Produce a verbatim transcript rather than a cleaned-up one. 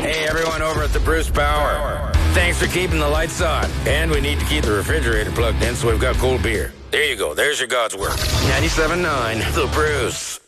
Hey, everyone over at the Bruce Power. Thanks for keeping the lights on. And we need to keep the refrigerator plugged in so we've got cold beer. There you go. There's your God's work. ninety-seven point nine, The Bruce.